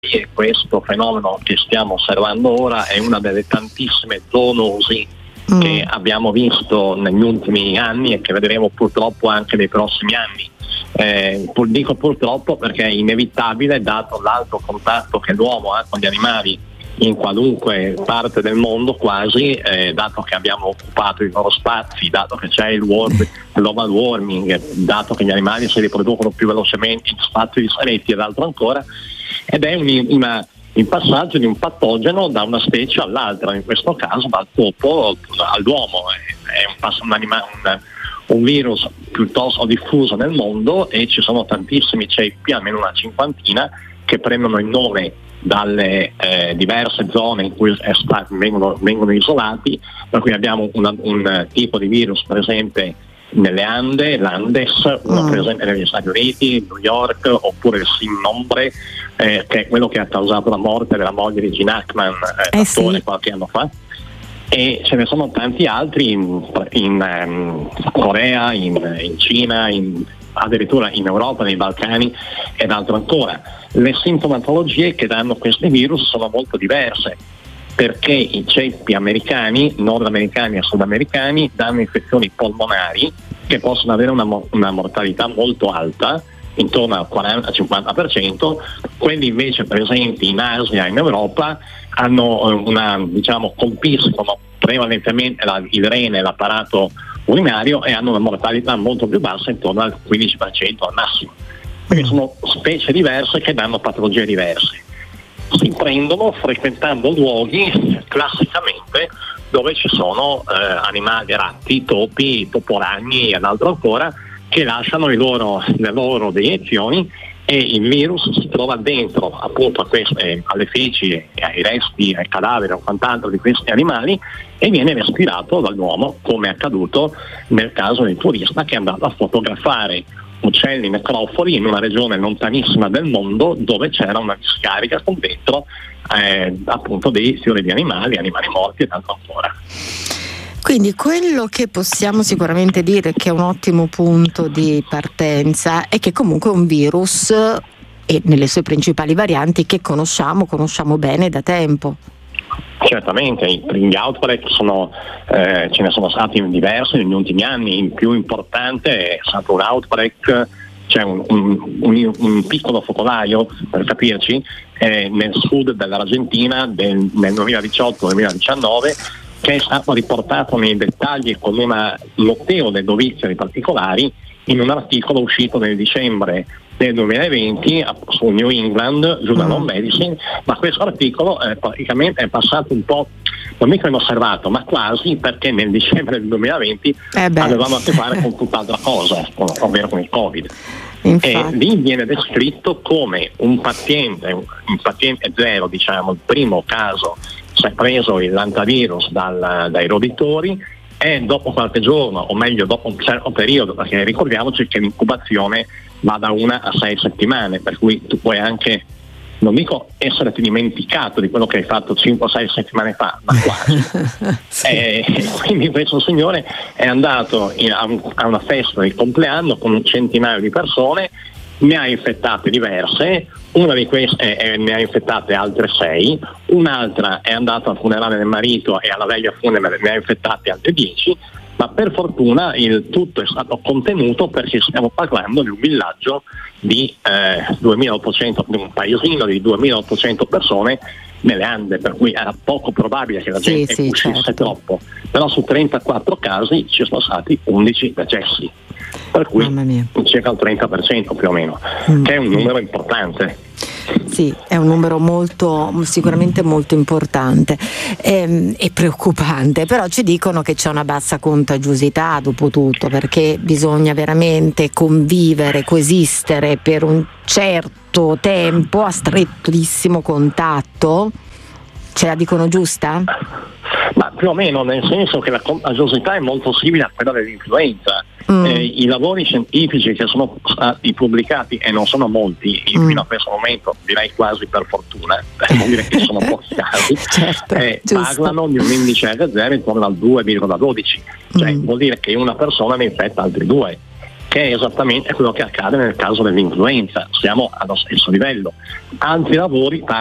e questo fenomeno che stiamo osservando ora è una delle tantissime zoonosi che abbiamo visto negli ultimi anni e che vedremo purtroppo anche nei prossimi anni. Dico purtroppo perché è inevitabile, dato l'alto contatto che l'uomo ha con gli animali in qualunque parte del mondo quasi, dato che abbiamo occupato i loro spazi, dato che c'è il global warming, dato che gli animali si riproducono più velocemente in spazi ristretti ed altro ancora, ed è il passaggio di un patogeno da una specie all'altra, in questo caso dal topo all'uomo. È un virus piuttosto diffuso nel mondo e ci sono tantissimi ceppi, almeno una cinquantina, che prendono il nome dalle diverse zone in cui vengono isolati, per cui abbiamo un tipo di virus presente nelle l'Andes, uno presente negli Stati Uniti, New York, oppure il Sin-Nombre, che è quello che ha causato la morte della moglie di Gene Hackman, l'attore, qualche anno fa, e ce ne sono tanti altri in Corea, in Cina, addirittura in Europa, nei Balcani ed altro ancora. Le sintomatologie che danno questi virus sono molto diverse, perché i ceppi americani, nordamericani e sudamericani, danno infezioni polmonari che possono avere una mortalità molto alta, intorno al 40-50%. Quelli invece presenti in Asia e in Europa hanno colpiscono prevalentemente il rene e l'apparato urinario e hanno una mortalità molto più bassa, intorno al 15% al massimo. Quindi sono specie diverse che danno patologie diverse. Si prendono frequentando luoghi classicamente dove ci sono animali, ratti, topi, toporagni ed altro ancora, che lasciano le loro deiezioni, e il virus si trova dentro appunto alle feci, ai resti, ai cadaveri o quant'altro di questi animali, e viene respirato dall'uomo, come è accaduto nel caso del turista che è andato a fotografare uccelli necrofori in una regione lontanissima del mondo dove c'era una discarica con dentro appunto dei fiori di animali morti e tanto ancora. Quindi quello che possiamo sicuramente dire che è un ottimo punto di partenza è che comunque è un virus, e nelle sue principali varianti, che conosciamo bene da tempo. Certamente, gli outbreak ce ne sono stati diversi negli ultimi anni. Il più importante è stato un outbreak, cioè un piccolo focolaio, per capirci, nel sud dell'Argentina nel 2018-2019, che è stato riportato nei dettagli con una notevole dovizia di particolari in un articolo uscito nel dicembre del 2020 su New England Journal of Medicine, ma questo articolo praticamente è passato un po', non mica inosservato, ma quasi, perché nel dicembre del 2020 avevamo a che fare con tutt'altra cosa, ovvero con il Covid. E lì viene descritto come un paziente zero, diciamo, il primo caso, si è preso il lantavirus dai roditori, e dopo qualche giorno, o meglio dopo un certo periodo, perché ricordiamoci che l'incubazione va da 1 a 6 settimane, per cui tu puoi anche, non dico esserti dimenticato di quello che hai fatto 5 o 6 settimane fa, ma quasi. Quindi questo signore è andato a una festa di compleanno con un centinaio di persone, ne ha infettate diverse, una di queste ne ha infettate altre 6, un'altra è andata al funerale del marito e alla veglia funebre ne ha infettate altre 10, ma per fortuna il tutto è stato contenuto, perché stiamo parlando di un villaggio di 2.800, di un paesino di 2.800 persone nelle Ande, per cui era poco probabile che la gente uscisse troppo, però su 34 casi ci sono stati 11 decessi, per cui circa il 30% più o meno, che è un numero importante. Sì, è un numero sicuramente molto importante e preoccupante, però ci dicono che c'è una bassa contagiosità dopo tutto, perché bisogna veramente convivere, coesistere per un certo tempo a strettissimo contatto. Ce la dicono giusta? Ma più o meno, nel senso che la contagiosità è molto simile a quella dell'influenza. I lavori scientifici che sono stati pubblicati, e non sono molti fino a questo momento, direi quasi per fortuna, vuol dire che sono pochi casi, parlano di un indice R0 intorno al 2,12, cioè vuol dire che una persona ne infetta altri 2. che è esattamente quello che accade nel caso dell'influenza, siamo allo stesso livello. Altri lavori